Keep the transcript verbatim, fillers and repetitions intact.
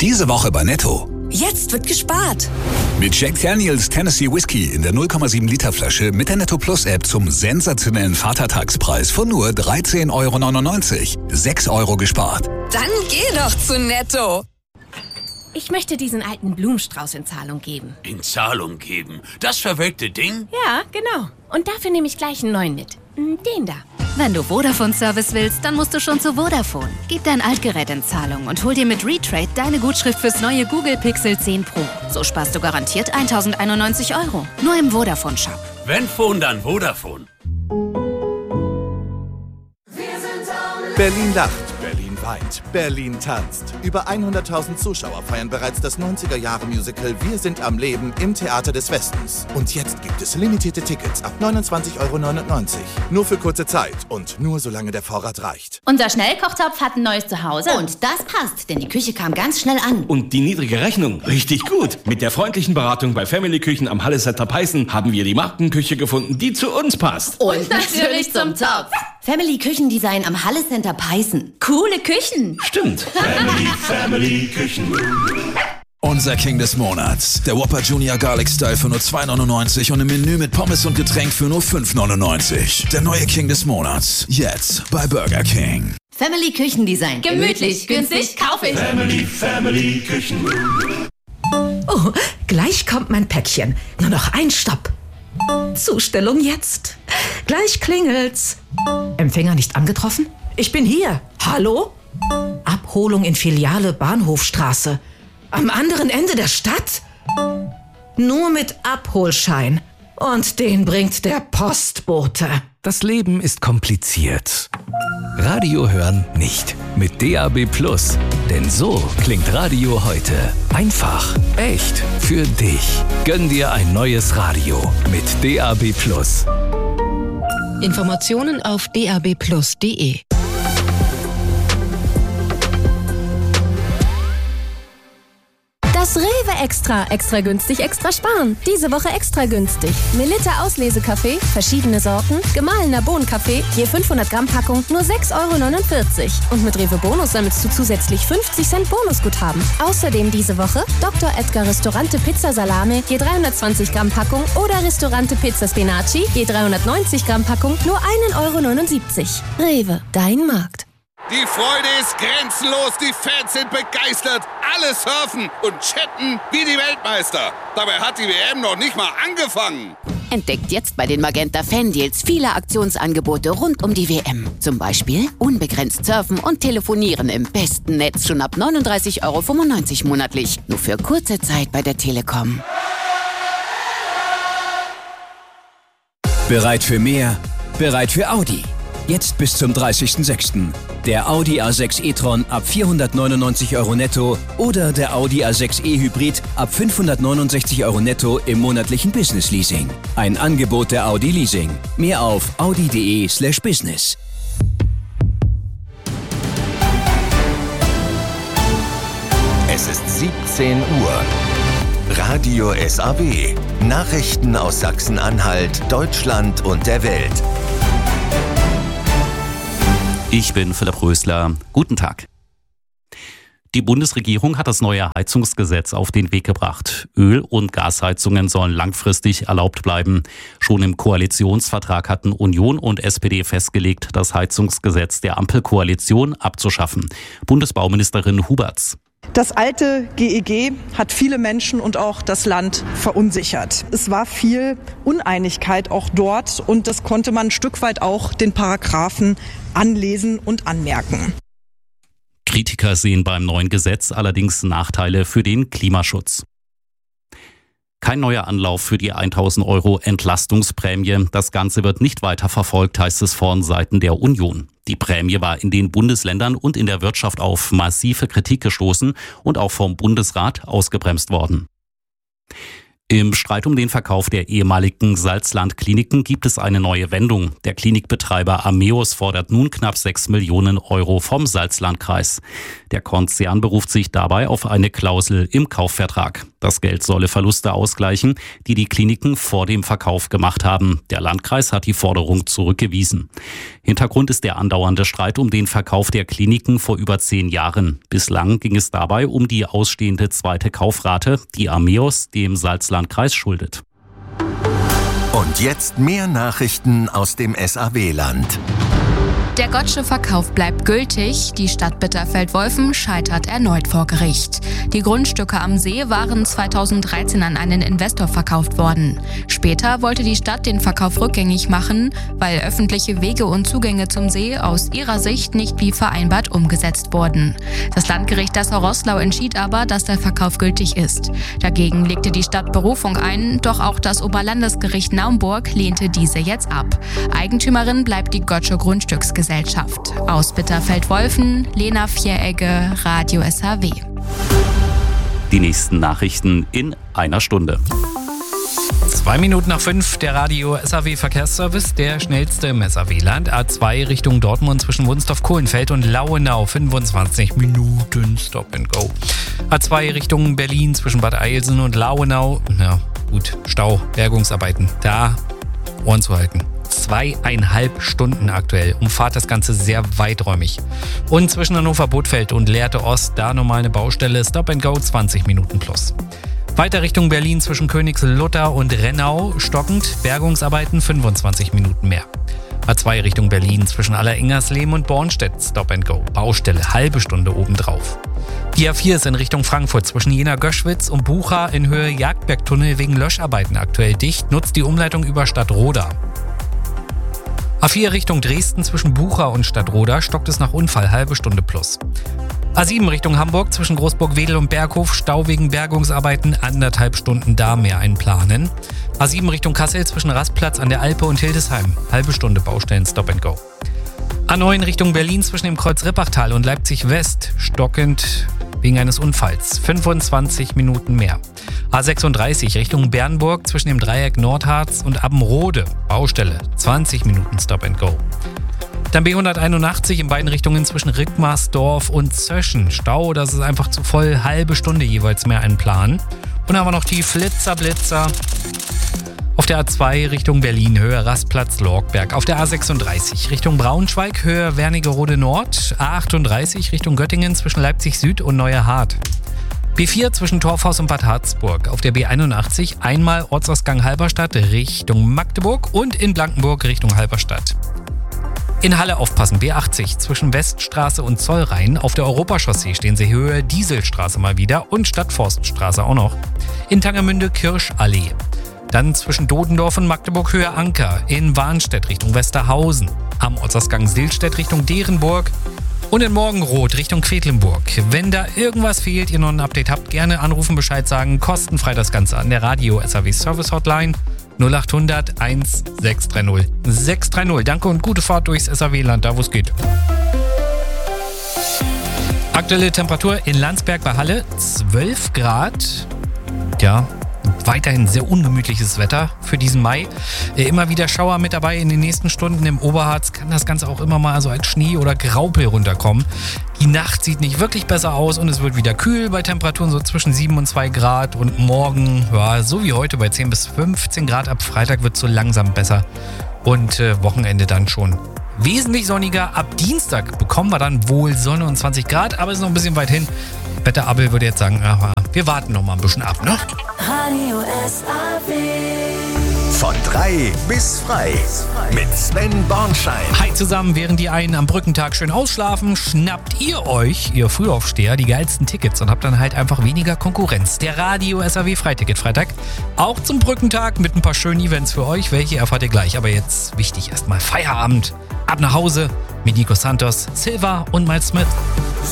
Diese Woche bei Netto. Jetzt wird gespart. Mit Jack Daniels Tennessee Whiskey in der null Komma sieben Liter Flasche mit der Netto Plus App zum sensationellen Vatertagspreis von nur dreizehn Euro neunundneunzig. sechs Euro gespart. Dann geh doch zu Netto. Ich möchte diesen alten Blumenstrauß in Zahlung geben. In Zahlung geben? Das verwelkte Ding? Ja, genau. Und dafür nehme ich gleich einen neuen mit. Den da. Wenn du Vodafone-Service willst, dann musst du schon zu Vodafone. Gib dein Altgerät in Zahlung und hol dir mit Retrade deine Gutschrift fürs neue Google Pixel zehn Pro. So sparst du garantiert eintausendeinundneunzig Euro. Nur im Vodafone-Shop. Wenn Phone, dann Vodafone. Berlin lacht, Berlin weint, Berlin tanzt. Über hunderttausend Zuschauer feiern bereits das neunziger-Jahre-Musical Wir sind am Leben im Theater des Westens. Und jetzt gibt es limitierte Tickets ab neunundzwanzig Euro neunundneunzig. Nur für kurze Zeit und nur solange der Vorrat reicht. Unser Schnellkochtopf hat ein neues Zuhause. Und das passt, denn die Küche kam ganz schnell an. Und die niedrige Rechnung, richtig gut. Mit der freundlichen Beratung bei Family Küchen am Halle Center Peißen haben wir die Markenküche gefunden, die zu uns passt. Und natürlich zum Topf. Family Küchendesign am Halle Center Peißen. Coole Küchen. Stimmt. Family, Family Küchen. Unser King des Monats. Der Whopper Junior Garlic Style für nur zwei neunundneunzig und im Menü mit Pommes und Getränk für nur fünf neunundneunzig. Der neue King des Monats. Jetzt bei Burger King. Family Küchendesign. Gemütlich, günstig, kaufe ich. Family, Family Küchen. Oh, gleich kommt mein Päckchen. Nur noch ein Stopp. Zustellung jetzt. Gleich klingelt's. Empfänger nicht angetroffen? Ich bin hier. Hallo? Abholung in Filiale Bahnhofstraße. Am anderen Ende der Stadt? Nur mit Abholschein. Und den bringt der Postbote. Das Leben ist kompliziert. Radio hören nicht. Mit D A B Plus. Denn so klingt Radio heute. Einfach, echt, für dich. Gönn dir ein neues Radio mit D A B Plus. Informationen auf d a b plus punkt d e. Das Rewe Extra. Extra günstig, extra sparen. Diese Woche extra günstig. Melitta Auslesekaffee, verschiedene Sorten, gemahlener Bohnenkaffee, je fünfhundert Gramm Packung, nur sechs Euro neunundvierzig. Und mit Rewe Bonus sammelst du zusätzlich fünfzig Cent Bonusguthaben. Außerdem diese Woche Doktor Edgar Restaurante Pizza Salame, je dreihundertzwanzig Gramm Packung oder Restaurante Pizza Spinaci, je dreihundertneunzig Gramm Packung, nur ein Euro neunundsiebzig. Rewe, dein Markt. Die Freude ist grenzenlos, die Fans sind begeistert, alle surfen und chatten wie die Weltmeister. Dabei hat die W M noch nicht mal angefangen. Entdeckt jetzt bei den Magenta Fan-Deals viele Aktionsangebote rund um die W M. Zum Beispiel unbegrenzt surfen und telefonieren im besten Netz schon ab neununddreißig Euro fünfundneunzig monatlich. Nur für kurze Zeit bei der Telekom. Bereit für mehr? Bereit für Audi. Jetzt bis zum dreißigsten sechsten Der Audi A sechs e-tron ab vierhundertneunundneunzig Euro netto oder der Audi A sechs e-Hybrid ab fünfhundertneunundsechzig Euro netto im monatlichen Business-Leasing. Ein Angebot der Audi Leasing. Mehr auf audi.de slash business. Es ist siebzehn Uhr. Radio S A W. Nachrichten aus Sachsen-Anhalt, Deutschland und der Welt. Ich bin Philipp Rösler. Guten Tag. Die Bundesregierung hat das neue Heizungsgesetz auf den Weg gebracht. Öl- und Gasheizungen sollen langfristig erlaubt bleiben. Schon im Koalitionsvertrag hatten Union und S P D festgelegt, das Heizungsgesetz der Ampelkoalition abzuschaffen. Bundesbauministerin Huberts. Das alte G E G hat viele Menschen und auch das Land verunsichert. Es war viel Uneinigkeit auch dort und das konnte man ein Stück weit auch den Paragraphen anlesen und anmerken. Kritiker sehen beim neuen Gesetz allerdings Nachteile für den Klimaschutz. Kein neuer Anlauf für die tausend Euro Entlastungsprämie. Das Ganze wird nicht weiter verfolgt, heißt es von Seiten der Union. Die Prämie war in den Bundesländern und in der Wirtschaft auf massive Kritik gestoßen und auch vom Bundesrat ausgebremst worden. Im Streit um den Verkauf der ehemaligen Salzland-Kliniken gibt es eine neue Wendung. Der Klinikbetreiber Ameos fordert nun knapp sechs Millionen Euro vom Salzlandkreis. Der Konzern beruft sich dabei auf eine Klausel im Kaufvertrag. Das Geld solle Verluste ausgleichen, die die Kliniken vor dem Verkauf gemacht haben. Der Landkreis hat die Forderung zurückgewiesen. Hintergrund ist der andauernde Streit um den Verkauf der Kliniken vor über zehn Jahren. Bislang ging es dabei um die ausstehende zweite Kaufrate, die Ameos dem Salzlandkreis schuldet. Und jetzt mehr Nachrichten aus dem S A W-Land. Der Gottsche Verkauf bleibt gültig. Die Stadt Bitterfeld-Wolfen scheitert erneut vor Gericht. Die Grundstücke am See waren zweitausenddreizehn an einen Investor verkauft worden. Später wollte die Stadt den Verkauf rückgängig machen, weil öffentliche Wege und Zugänge zum See aus ihrer Sicht nicht wie vereinbart umgesetzt wurden. Das Landgericht Dessau-Roßlau entschied aber, dass der Verkauf gültig ist. Dagegen legte die Stadt Berufung ein, doch auch das Oberlandesgericht Naumburg lehnte diese jetzt ab. Eigentümerin bleibt die Gottsche Grundstücksgesellschaft. Aus Bitterfeld-Wolfen, Lena Vieregge, Radio S H W. Die nächsten Nachrichten in einer Stunde. Zwei Minuten nach fünf, der Radio S H W Verkehrsservice, der schnellste im S H W-Land. A zwei Richtung Dortmund zwischen Wunstorf-Kohlenfeld und Lauenau, fünfundzwanzig Minuten Stop and Go. A zwei Richtung Berlin zwischen Bad Eilsen und Lauenau, ja gut, Stau, Bergungsarbeiten, da Ohren zu halten. Zweieinhalb Stunden aktuell. Umfahrt das Ganze sehr weiträumig. Und zwischen Hannover-Bothfeld und Lehrte Ost, da normal eine Baustelle, Stop and Go zwanzig Minuten plus. Weiter Richtung Berlin zwischen Königslutter und Rennau, stockend, Bergungsarbeiten fünfundzwanzig Minuten mehr. A zwei Richtung Berlin zwischen Allerengersleben und Bornstedt, Stop and Go, Baustelle, halbe Stunde obendrauf. Die A vier ist in Richtung Frankfurt zwischen Jena-Göschwitz und Bucha in Höhe Jagdbergtunnel wegen Löscharbeiten aktuell dicht, nutzt die Umleitung über Stadtroda. A vier Richtung Dresden zwischen Bucha und Stadtroda stockt es nach Unfall, halbe Stunde plus. A sieben Richtung Hamburg zwischen Großburg-Wedel und Berghof, Stau wegen Bergungsarbeiten, anderthalb Stunden da mehr einplanen. A sieben Richtung Kassel zwischen Rastplatz an der Alpe und Hildesheim, halbe Stunde Baustellen Stop and Go. A neun Richtung Berlin zwischen dem Kreuz Rippachtal und Leipzig West, stockend wegen eines Unfalls, fünfundzwanzig Minuten mehr. A sechsunddreißig Richtung Bernburg zwischen dem Dreieck Nordharz und Abbenrode, Baustelle, zwanzig Minuten Stop and Go. Dann B hunderteinundachtzig in beiden Richtungen zwischen Rittmarsdorf und Zöschen, Stau, das ist einfach zu voll, halbe Stunde jeweils mehr einplanen. Und dann haben wir noch die Flitzer-Blitzer. Auf der A zwei Richtung Berlin, Höhe Rastplatz Lorgberg. Auf der A sechsunddreißig Richtung Braunschweig, Höhe Wernigerode Nord. A achtunddreißig Richtung Göttingen zwischen Leipzig Süd und Neuerhardt. B vier zwischen Torfhaus und Bad Harzburg. Auf der B einundachtzig einmal Ortsausgang Halberstadt Richtung Magdeburg und in Blankenburg Richtung Halberstadt. In Halle aufpassen, B achtzig zwischen Weststraße und Zollrhein. Auf der Europachaussee stehen sie Höhe Dieselstraße mal wieder und Stadtforststraße auch noch. In Tangermünde Kirschallee. Dann zwischen Dodendorf und Magdeburg Höhe Anker. In Warnstedt Richtung Westerhausen. Am Ortsausgang Silstedt Richtung Derenburg. Und in Morgenroth Richtung Quedlinburg. Wenn da irgendwas fehlt, ihr noch ein Update habt, gerne anrufen, Bescheid sagen. Kostenfrei das Ganze an der Radio S H W Service Hotline null acht hundert eins sechs drei null sechs drei null. Danke und gute Fahrt durchs S H W-Land, da wo es geht. Aktuelle Temperatur in Landsberg bei Halle zwölf Grad. Ja, weiterhin sehr ungemütliches Wetter für diesen Mai. Immer wieder Schauer mit dabei in den nächsten Stunden. Im Oberharz kann das Ganze auch immer mal so als Schnee oder Graupel runterkommen. Die Nacht sieht nicht wirklich besser aus und es wird wieder kühl bei Temperaturen so zwischen sieben und zwei Grad. Und morgen, ja, so wie heute bei zehn bis fünfzehn Grad. Ab Freitag wird es so langsam besser. Und äh, Wochenende dann schon wesentlich sonniger. Ab Dienstag bekommen wir dann wohl Sonne und zwanzig Grad, aber es ist noch ein bisschen weit hin. Wetterabel würde jetzt sagen, aha, wir warten noch mal ein bisschen ab, ne? Radio S A W. Von drei bis frei. Mit Sven Bornschein. Hi zusammen, während die einen am Brückentag schön ausschlafen, schnappt ihr euch, ihr Frühaufsteher, die geilsten Tickets und habt dann halt einfach weniger Konkurrenz. Der Radio S A W Freiticket Freitag. Auch zum Brückentag mit ein paar schönen Events für euch. Welche erfahrt ihr gleich. Aber jetzt wichtig erstmal Feierabend. Ab nach Hause mit Nico Santos, Silva und Miles Smith.